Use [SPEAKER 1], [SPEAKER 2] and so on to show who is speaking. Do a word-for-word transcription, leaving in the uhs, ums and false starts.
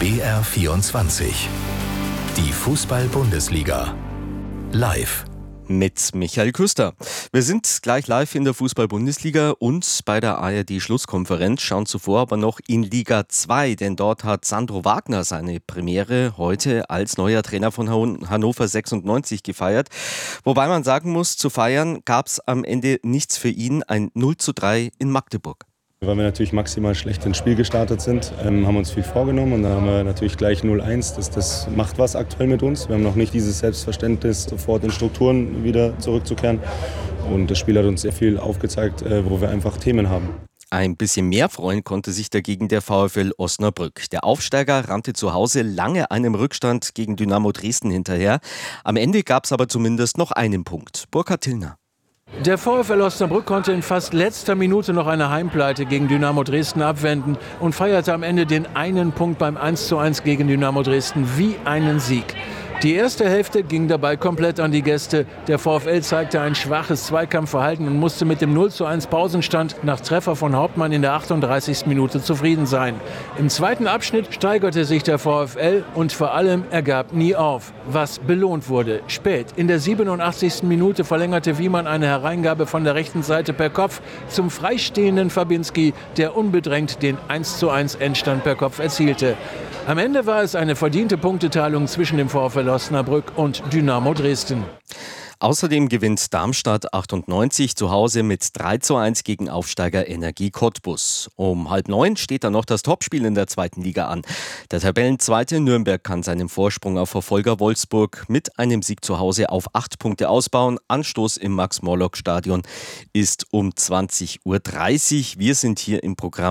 [SPEAKER 1] B R vierundzwanzig. Die Fußball-Bundesliga. Live.
[SPEAKER 2] Mit Michael Küster. Wir sind gleich live in der Fußball-Bundesliga und bei der A R D-Schlusskonferenz, schauen zuvor aber noch in Liga zwei, denn dort hat Sandro Wagner seine Premiere heute als neuer Trainer von Hannover sechsundneunzig gefeiert. Wobei man sagen muss, zu feiern gab es am Ende nichts für ihn, ein null zu drei in Magdeburg.
[SPEAKER 3] Weil wir natürlich maximal schlecht ins Spiel gestartet sind, ähm, haben uns viel vorgenommen und dann haben wir natürlich gleich null eins. Das, das macht was aktuell mit uns. Wir haben noch nicht dieses Selbstverständnis, sofort in Strukturen wieder zurückzukehren. Und das Spiel hat uns sehr viel aufgezeigt, äh, wo wir einfach Themen haben.
[SPEAKER 2] Ein bisschen mehr freuen konnte sich dagegen der VfL Osnabrück. Der Aufsteiger rannte zu Hause lange einem Rückstand gegen Dynamo Dresden hinterher. Am Ende gab es aber zumindest noch einen Punkt. Burkhard Tillner.
[SPEAKER 4] Der VfL Osnabrück konnte in fast letzter Minute noch eine Heimpleite gegen Dynamo Dresden abwenden und feierte am Ende den einen Punkt beim eins zu eins gegen Dynamo Dresden wie einen Sieg. Die erste Hälfte ging dabei komplett an die Gäste. Der VfL zeigte ein schwaches Zweikampfverhalten und musste mit dem null zu eins Pausenstand nach Treffer von Hauptmann in der achtunddreißigsten Minute zufrieden sein. Im zweiten Abschnitt steigerte sich der VfL und vor allem er gab nie auf, was belohnt wurde. Spät in der siebenundachtzigsten Minute verlängerte Wiemann eine Hereingabe von der rechten Seite per Kopf zum freistehenden Fabinski, der unbedrängt den eins zu eins Endstand per Kopf erzielte. Am Ende war es eine verdiente Punkteteilung zwischen dem VfL Osnabrück und Dynamo Dresden.
[SPEAKER 2] Außerdem gewinnt Darmstadt achtundneunzig zu Hause mit drei zu eins gegen Aufsteiger Energie Cottbus. Um halb neun steht dann noch das Topspiel in der zweiten Liga an. Der Tabellenzweite Nürnberg kann seinen Vorsprung auf Verfolger Wolfsburg mit einem Sieg zu Hause auf acht Punkte ausbauen. Anstoß im Max-Morlock-Stadion ist um zwanzig Uhr dreißig. Wir sind hier im Programm